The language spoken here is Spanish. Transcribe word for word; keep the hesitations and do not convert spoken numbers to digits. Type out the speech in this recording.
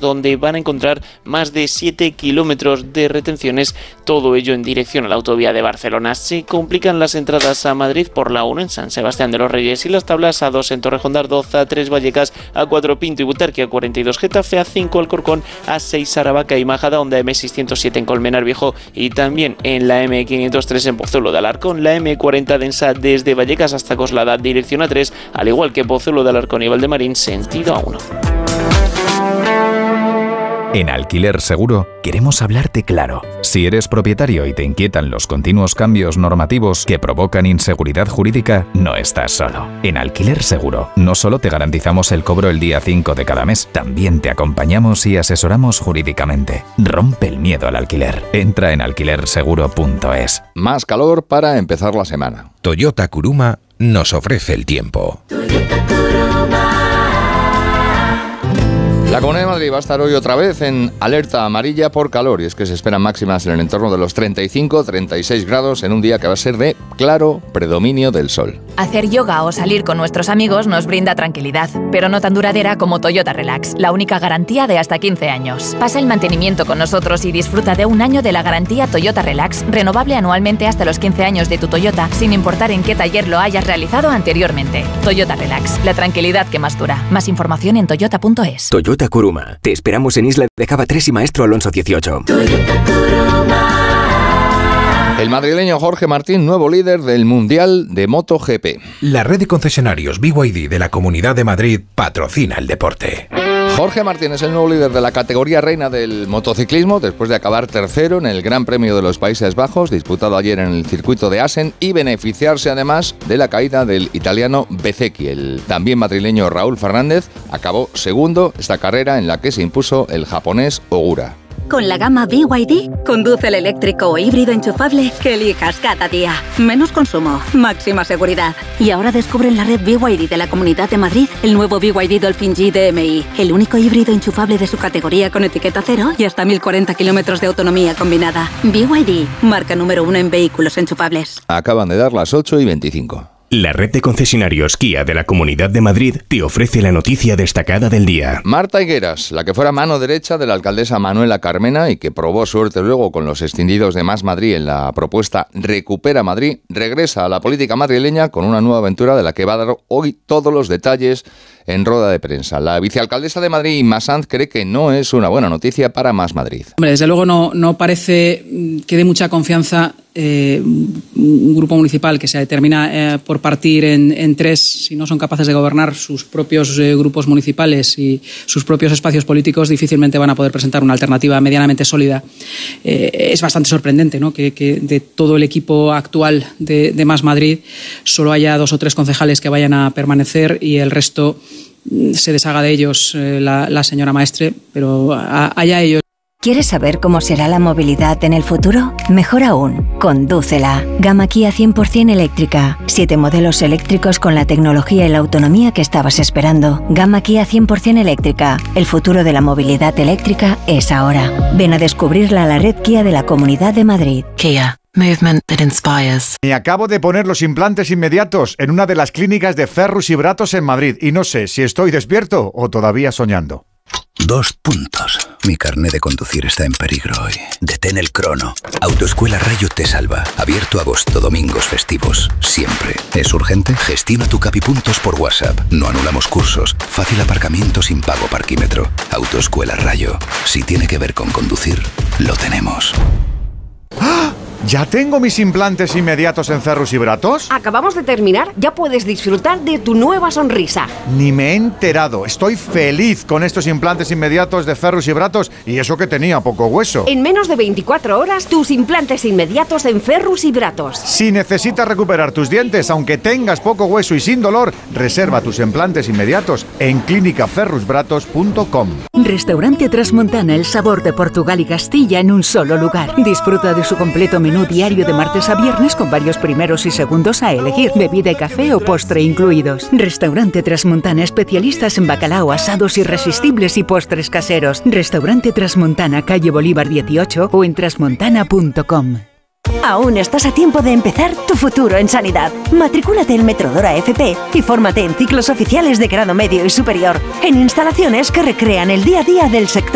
donde van a encontrar más de siete kilómetros de retenciones, todo ello en dirección a la autovía de Barcelona. Se complican las entradas a Madrid por la uno en San Sebastián de los Reyes y las tablas: a dos en Torrejón de Ardoz, a tres Vallecas, a cuatro Pinto y Butarque, a cuarenta y dos Getafe, a cinco Alcorcón, a seis Aravaca y Majadahonda, M seiscientos siete en Colmenar Viejo y también en la M quinientos tres en Pozuelo de Alarcón, la M cuarenta densa desde Vallecas hasta Coslada, dirección a tres, al igual que Pozuelo de Alarcón y Valdemarín, sentido a uno. En Alquiler Seguro queremos hablarte claro. Si eres propietario y te inquietan los continuos cambios normativos que provocan inseguridad jurídica, no estás solo. En Alquiler Seguro no solo te garantizamos el cobro el día cinco de cada mes, también te acompañamos y asesoramos jurídicamente. Rompe el miedo al alquiler. Entra en alquiler seguro punto es. Más calor para empezar la semana. Toyota Kuruma nos ofrece el tiempo. La Comunidad de Madrid va a estar hoy otra vez en alerta amarilla por calor, y es que se esperan máximas en el entorno de los treinta y cinco a treinta y seis grados en un día que va a ser de claro predominio del sol. Hacer yoga o salir con nuestros amigos nos brinda tranquilidad, pero no tan duradera como Toyota Relax, la única garantía de hasta quince años. Pasa el mantenimiento con nosotros y disfruta de un año de la garantía Toyota Relax, renovable anualmente hasta los quince años de tu Toyota, sin importar en qué taller lo hayas realizado anteriormente. Toyota Relax, la tranquilidad que más dura. Más información en toyota punto es. Toyota Kuruma. Te esperamos en Isla de Java tres y Maestro Alonso dieciocho. El madrileño Jorge Martín, nuevo líder del Mundial de MotoGP. La red de concesionarios B Y D de la Comunidad de Madrid patrocina el deporte. Jorge Martín es el nuevo líder de la categoría reina del motociclismo después de acabar tercero en el Gran Premio de los Países Bajos, disputado ayer en el circuito de Assen, y beneficiarse además de la caída del italiano Bezzecchi. El también madrileño Raúl Fernández acabó segundo esta carrera, en la que se impuso el japonés Ogura. Con la gama B Y D, conduce el eléctrico o híbrido enchufable que elijas cada día. Menos consumo, máxima seguridad. Y ahora descubre en la red B Y D de la Comunidad de Madrid el nuevo B Y D Dolphin G D M I, el único híbrido enchufable de su categoría con etiqueta cero y hasta mil cuarenta kilómetros de autonomía combinada. B Y D, marca número uno en vehículos enchufables. Acaban de dar las ocho y veinticinco. La red de concesionarios Kia de la Comunidad de Madrid te ofrece la noticia destacada del día. Marta Higueras, la que fuera mano derecha de la alcaldesa Manuela Carmena y que probó suerte luego con los extendidos de Más Madrid en la propuesta Recupera Madrid, regresa a la política madrileña con una nueva aventura de la que va a dar hoy todos los detalles en rueda de prensa. La vicealcaldesa de Madrid, Inma Sanz, cree que no es una buena noticia para Más Madrid. Hombre, desde luego no, no parece que dé mucha confianza eh, un grupo municipal que se determina eh, por partir en, en tres, si no son capaces de gobernar sus propios eh, grupos municipales y sus propios espacios políticos, difícilmente van a poder presentar una alternativa medianamente sólida. Eh, es bastante sorprendente, ¿no?, que, que de todo el equipo actual de, de Más Madrid solo haya dos o tres concejales que vayan a permanecer y el resto se deshaga de ellos eh, la, la señora Maestre, pero a, allá ellos. ¿Quieres saber cómo será la movilidad en el futuro? Mejor aún, condúcela. Gama Kia cien por ciento eléctrica. Siete modelos eléctricos con la tecnología y la autonomía que estabas esperando. Gama Kia cien por ciento eléctrica. El futuro de la movilidad eléctrica es ahora. Ven a descubrirla a la red Kia de la Comunidad de Madrid. Kia. Movement that inspires. Me acabo de poner los implantes inmediatos en una de las clínicas de Ferrus y Bratos en Madrid y no sé si estoy despierto o todavía soñando. Dos puntos. Mi carné de conducir está en peligro hoy. Detén el crono. Autoescuela Rayo te salva. Abierto agosto, domingos, festivos. Siempre. ¿Es urgente? Gestiona tu Capipuntos por WhatsApp. No anulamos cursos. Fácil aparcamiento sin pago parquímetro. Autoescuela Rayo. Si tiene que ver con conducir, lo tenemos. ¡Ah! ¿Ya tengo mis implantes inmediatos en Ferrus y Bratos? Acabamos de terminar, ya puedes disfrutar de tu nueva sonrisa. Ni me he enterado, estoy feliz con estos implantes inmediatos de Ferrus y Bratos y eso que tenía poco hueso. En menos de veinticuatro horas, tus implantes inmediatos en Ferrus y Bratos. Si necesitas recuperar tus dientes, aunque tengas poco hueso y sin dolor, reserva tus implantes inmediatos en clínica ferrus bratos punto com. Restaurante Trasmontana, el sabor de Portugal y Castilla en un solo lugar. Disfruta de su completo menú diario de martes a viernes con varios primeros y segundos a elegir, bebida y café o postre incluidos. Restaurante Trasmontana, especialistas en bacalao, asados irresistibles y postres caseros. Restaurante Trasmontana, calle Bolívar dieciocho o en trasmontana punto com. Aún estás a tiempo de empezar tu futuro en sanidad. Matricúlate en Metrodora F P y fórmate en ciclos oficiales de grado medio y superior, en instalaciones que recrean el día a día del sector